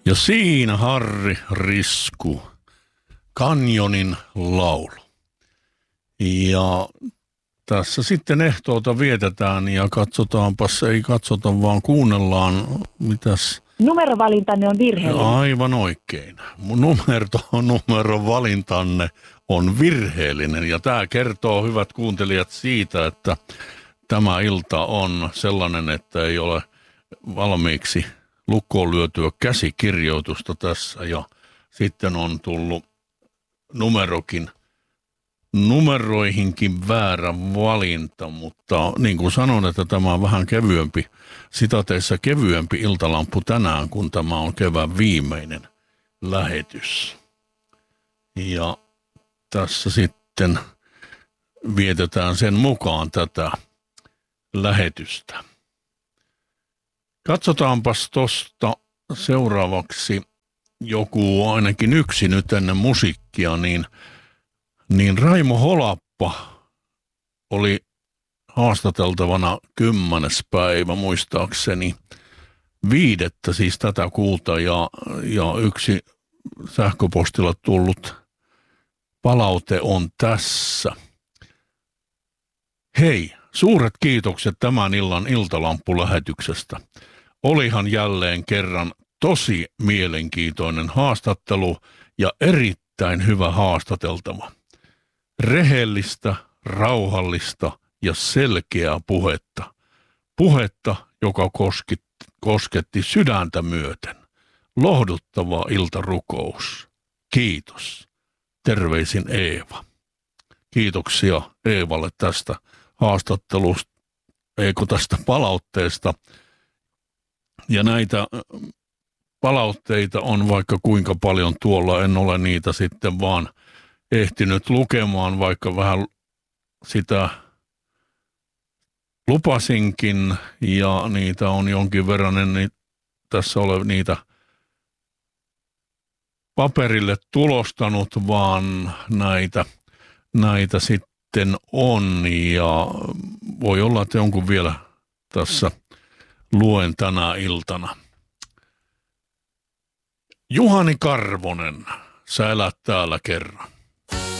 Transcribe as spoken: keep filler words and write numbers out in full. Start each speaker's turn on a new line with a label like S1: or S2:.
S1: Ja siinä Harri Risku, Kanjonin laulu. Ja tässä sitten ehtoota vietetään ja katsotaanpas, ei katsota vaan kuunnellaan, mitäs.
S2: Numerovalintanne on virheellinen.
S1: Aivan oikein. Mun numero, numerovalintanne on virheellinen ja tämä kertoo, hyvät kuuntelijat, siitä, että tämä ilta on sellainen, että ei ole valmiiksi lukkoon lyötyä käsikirjoitusta tässä ja sitten on tullut numerokin, numeroihinkin väärä valinta, mutta niin kuin sanon, että tämä on vähän kevyempi, sitateissa kevyempi iltalampu tänään, kun tämä on kevään viimeinen lähetys. Ja tässä sitten vietetään sen mukaan tätä lähetystä. Katsotaanpas tuosta seuraavaksi joku, ainakin yksi nyt ennen musiikkia, niin, niin Raimo Holappa oli haastateltavana kymmenes päivä muistaakseni viidettä, siis tätä kuuta, ja, ja yksi sähköpostilla tullut palaute on tässä. Hei, suuret kiitokset tämän illan iltalampulähetyksestä. Olihan jälleen kerran tosi mielenkiintoinen haastattelu ja erittäin hyvä haastateltava. Rehellistä, rauhallista ja selkeää puhetta. Puhetta, joka kosketti, kosketti sydäntä myöten. Lohduttava iltarukous. Kiitos. Terveisin Eeva. Kiitoksia Eevalle tästä haastattelusta, eikö tästä palautteesta. Ja näitä palautteita on vaikka kuinka paljon tuolla, en ole niitä sitten vaan ehtinyt lukemaan, vaikka vähän sitä lupasinkin, ja niitä on jonkin verran, en tässä ole niitä paperille tulostanut, vaan näitä, näitä sitten on, ja voi olla, että jonkun vielä tässä luen tänä iltana. Juhani Karvonen, sä elät täällä kerran.